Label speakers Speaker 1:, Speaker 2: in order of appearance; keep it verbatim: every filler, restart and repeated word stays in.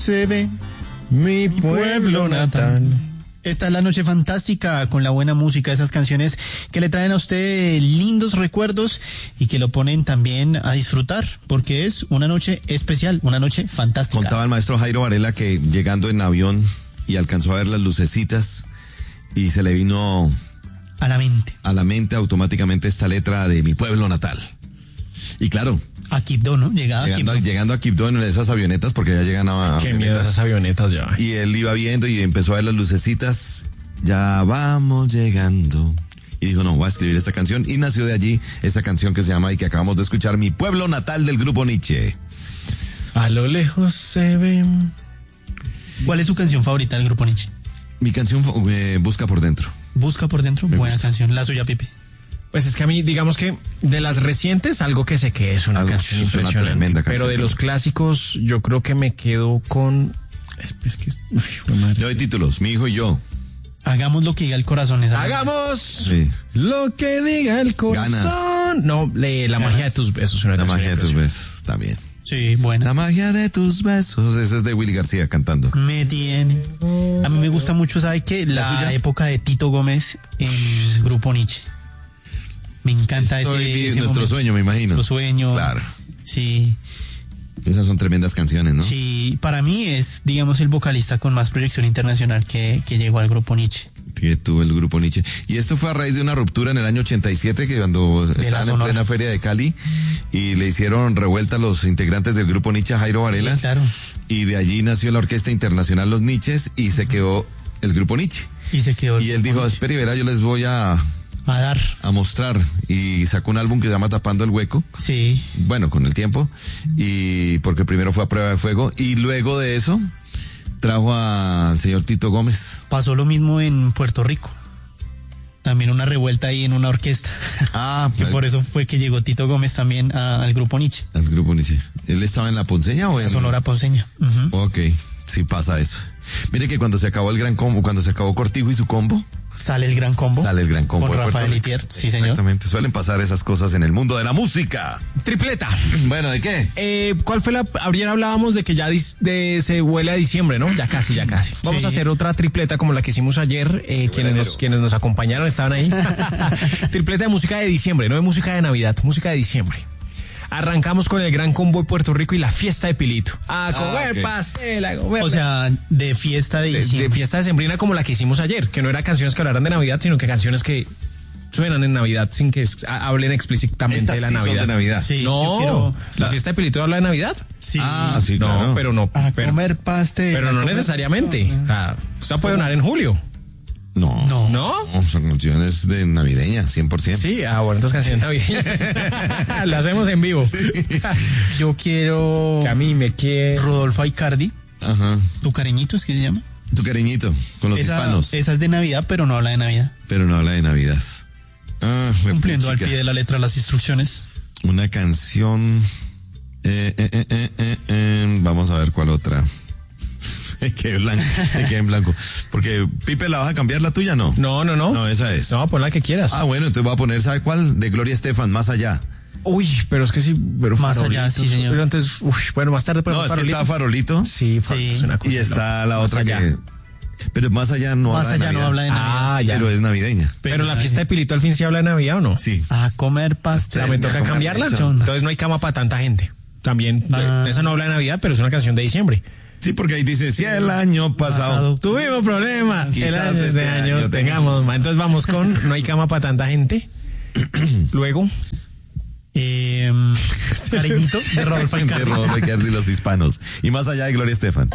Speaker 1: Se ve
Speaker 2: mi pueblo natal.
Speaker 1: Esta es la noche fantástica con la buena música, esas canciones que le traen a usted lindos recuerdos y que lo ponen también a disfrutar, porque es una noche especial, una noche fantástica.
Speaker 3: Contaba el maestro Jairo Varela que llegando en avión y alcanzó a ver las lucecitas y se le vino
Speaker 1: a la mente.
Speaker 3: A la mente automáticamente esta letra de mi pueblo natal. Y claro,
Speaker 1: a Quibdó, ¿no? Llegaba
Speaker 3: llegando,
Speaker 1: a Quibdó.
Speaker 3: llegando a Quibdó en esas avionetas, porque ya llegan a
Speaker 2: Qué
Speaker 3: avionetas.
Speaker 2: miedo esas avionetas ya.
Speaker 3: Y él iba viendo y empezó a ver las lucecitas. Ya vamos llegando. Y dijo, no, voy a escribir esta canción. Y nació de allí esa canción que se llama y que acabamos de escuchar, Mi pueblo natal, del grupo Nietzsche.
Speaker 2: A lo lejos se ve.
Speaker 1: ¿Cuál es su canción favorita del grupo Nietzsche?
Speaker 3: Mi canción eh, Busca por dentro.
Speaker 1: Busca por dentro,
Speaker 3: Me
Speaker 1: buena
Speaker 3: gusta.
Speaker 1: canción. La suya, Pipe.
Speaker 2: Pues es que a mí, digamos que de las recientes, algo que sé que es una
Speaker 3: Algo,
Speaker 2: canción
Speaker 3: es una
Speaker 2: impresionante.
Speaker 3: tremenda canción,
Speaker 2: pero de los
Speaker 3: también.
Speaker 2: clásicos, yo creo que me quedo con. Es, es que. Uy, fue madre.
Speaker 3: Le doy títulos, Mi hijo y yo.
Speaker 1: Hagamos lo que diga el corazón. Esa
Speaker 2: Hagamos
Speaker 3: Sí.
Speaker 2: lo que diga el corazón.
Speaker 3: Ganas.
Speaker 2: No, le, la
Speaker 1: Ganas.
Speaker 2: magia de tus besos. Una
Speaker 3: La
Speaker 2: canción
Speaker 3: magia de tus
Speaker 2: impresionante.
Speaker 3: besos, también.
Speaker 1: Sí, buena.
Speaker 3: La magia de tus besos. Ese es de Willy García cantando.
Speaker 1: Me tiene. A mí me gusta mucho, ¿sabe qué? La,
Speaker 3: ¿La suya?
Speaker 1: época de Tito Gómez en Grupo Nietzsche. Me encanta
Speaker 3: Estoy
Speaker 1: ese,
Speaker 3: vi-
Speaker 1: ese
Speaker 3: nuestro
Speaker 1: momento.
Speaker 3: sueño, me imagino.
Speaker 1: Nuestro sueño.
Speaker 3: Claro.
Speaker 1: Sí,
Speaker 3: Esas son tremendas canciones, ¿no?
Speaker 1: sí. Para mí es, digamos, el vocalista con más proyección internacional que, que llegó al Grupo Nietzsche.
Speaker 3: Que tuvo el grupo Nietzsche. Y esto fue a raíz de una ruptura en el año ochenta y siete, que cuando
Speaker 1: la
Speaker 3: estaban en
Speaker 1: Sonora.
Speaker 3: plena feria de Cali y le hicieron revuelta a los integrantes del grupo Nietzsche a Jairo Varela.
Speaker 1: Sí, claro.
Speaker 3: Y de allí nació la Orquesta Internacional Los Nietzsches y se quedó el grupo Nietzsche.
Speaker 1: Y se quedó. el
Speaker 3: Y él
Speaker 1: Grupo
Speaker 3: dijo,
Speaker 1: Nietzsche.
Speaker 3: espera y verá, yo les voy a,
Speaker 1: A dar.
Speaker 3: a mostrar. Y sacó un álbum que se llama Tapando el Hueco.
Speaker 1: Sí.
Speaker 3: Bueno, con el tiempo. Y porque primero fue a Prueba de Fuego. Y luego de eso trajo al señor Tito Gómez.
Speaker 1: Pasó lo mismo en Puerto Rico. También una revuelta ahí en una orquesta.
Speaker 3: Ah,
Speaker 1: Que por eso fue que llegó Tito Gómez también a- al Grupo Nietzsche.
Speaker 3: al grupo Nietzsche. ¿Él estaba en La Ponceña o en
Speaker 1: Sonora Ponceña. Ujú.
Speaker 3: Ok, sí pasa eso. Mire que cuando se acabó el gran combo, cuando se acabó Cortijo y su combo,
Speaker 1: Sale el gran combo.
Speaker 3: sale el gran combo.
Speaker 1: Con
Speaker 3: de Puerto
Speaker 1: Rafael
Speaker 3: Rico.
Speaker 1: Itier. Sí, señor.
Speaker 3: Exactamente, suelen pasar esas cosas en el mundo de la música.
Speaker 2: Tripleta.
Speaker 3: Bueno, ¿de qué?
Speaker 2: Eh, ¿Cuál fue la? Ayer hablábamos de que ya dis- de, se huele a diciembre, ¿no? Ya casi, ya casi. Vamos
Speaker 1: Sí.
Speaker 2: a hacer otra tripleta como la que hicimos ayer. Eh, quienes, nos, quienes nos acompañaron estaban ahí. Tripleta de música de diciembre, no de música de Navidad, música de diciembre. Arrancamos con el gran combo de Puerto Rico y la fiesta de Pilito. A comer
Speaker 3: ok.
Speaker 2: pastel, a comer.
Speaker 1: O sea, de fiesta de
Speaker 2: de,
Speaker 1: diciembre.
Speaker 2: de fiesta decembrina como la que hicimos ayer, que no eran canciones que hablaran de Navidad, sino que canciones que suenan en Navidad sin que es- a- hablen explícitamente
Speaker 3: Estas
Speaker 2: de la
Speaker 3: sí son
Speaker 2: Navidad.
Speaker 3: de Navidad.
Speaker 1: Sí,
Speaker 2: No,
Speaker 1: yo quiero
Speaker 2: la fiesta de Pilito habla de Navidad.
Speaker 1: Sí.
Speaker 3: Ah, sí,
Speaker 2: No,
Speaker 3: claro.
Speaker 2: pero no.
Speaker 1: A
Speaker 2: pero,
Speaker 1: comer pastel.
Speaker 2: pero
Speaker 1: a
Speaker 2: no
Speaker 1: comer-
Speaker 2: necesariamente. O sea, esta puede sonar en julio.
Speaker 3: No.
Speaker 1: No.
Speaker 2: ¿No?
Speaker 3: No, son canciones de navideña, cien por ciento.
Speaker 2: Sí, ah, bueno, entonces canciones navideñas. La hacemos en vivo.
Speaker 1: Yo quiero
Speaker 2: Que a mí me quiere.
Speaker 1: Rodolfo Aicardi.
Speaker 3: Ajá.
Speaker 1: Tu cariñito, ¿es que se llama?
Speaker 3: Tu cariñito, con los
Speaker 1: esa,
Speaker 3: hispanos.
Speaker 1: esa es de Navidad, pero no habla de Navidad.
Speaker 3: Pero no habla de Navidad. Ah, fue
Speaker 1: Cumpliendo al
Speaker 3: chica.
Speaker 1: pie de la letra las instrucciones.
Speaker 3: Una canción. Eh, eh, eh, eh, eh, eh, vamos a ver cuál otra. Me quedé blanco, me quedé en blanco. Porque, Pipe, ¿la vas a cambiar la tuya? No.
Speaker 2: No, no, no.
Speaker 3: No, esa es.
Speaker 2: No, pon la que quieras.
Speaker 3: Ah, bueno, entonces voy a poner, ¿sabe cuál? De Gloria Estefan, Más Allá.
Speaker 2: Uy, pero es que sí, pero
Speaker 1: Más allá,
Speaker 2: Farolitos.
Speaker 1: sí, señor.
Speaker 2: Pero antes, uy, bueno, más tarde, pero
Speaker 3: No, es que está Farolito.
Speaker 2: Sí, Farolitos
Speaker 1: Sí.
Speaker 2: es una cosa.
Speaker 3: Y está la
Speaker 2: Más
Speaker 3: otra
Speaker 2: allá.
Speaker 3: que. Pero Más Allá no
Speaker 1: Más
Speaker 3: habla de
Speaker 1: allá no
Speaker 3: Navidad.
Speaker 1: habla de Navidad.
Speaker 2: Ah, ya.
Speaker 3: Pero es navideña.
Speaker 2: Pero la fiesta de Pilito al fin sí habla de Navidad o no?
Speaker 3: Sí.
Speaker 1: A comer pastel.
Speaker 2: Ya me
Speaker 3: Ya,
Speaker 2: toca
Speaker 3: como
Speaker 2: cambiarla.
Speaker 3: han dicho.
Speaker 2: Entonces no hay cama para tanta gente. También,
Speaker 1: Ah.
Speaker 2: eh, esa no habla de Navidad, pero es una canción de diciembre.
Speaker 3: Sí, porque ahí dice, si el año pasado.
Speaker 1: Pasado.
Speaker 2: Tuvimos problemas.
Speaker 3: Quizás
Speaker 2: El año,
Speaker 3: este
Speaker 2: este año
Speaker 3: año
Speaker 2: tengamos más. Entonces vamos con No hay cama para tanta gente. Luego,
Speaker 1: Eh, cariñito de Rodolfo
Speaker 3: De
Speaker 1: Aicardi.
Speaker 3: Rodolfo Aicardi y los hispanos. Y Más Allá de Gloria Estefan.